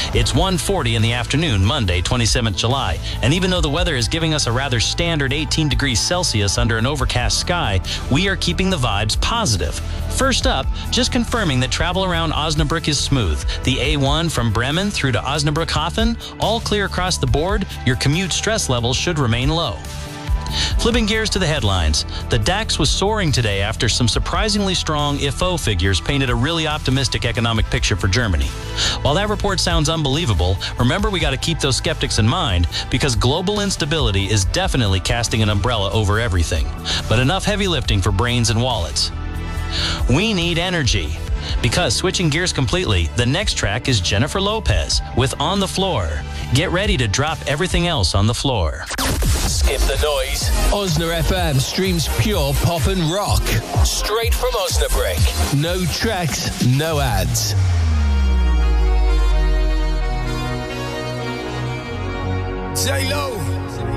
It's 1:40 in the afternoon, Monday, 27th July. And even though the weather is giving us a rather standard 18 degrees Celsius under an overcast sky, we are keeping the vibes positive. First up, just confirming that travel around Osnabrück is smooth. The A1 from Bremen through to Osnabrück-Hafen, all clear across the board. Your commute stress levels should remain low. Flipping gears to the headlines. The DAX was soaring today after some surprisingly strong IFO figures painted a really optimistic economic picture for Germany. While that report sounds unbelievable, remember we got to keep those skeptics in mind because global instability is definitely casting an umbrella over everything. But enough heavy lifting for brains and wallets. We need energy. Because switching gears completely, the next track is Jennifer Lopez with On the Floor. Get ready to drop everything else on the floor. Skip the noise. Osna FM streams pure pop and rock. Straight from Osnabrück. No tracks, no ads. J-Lo.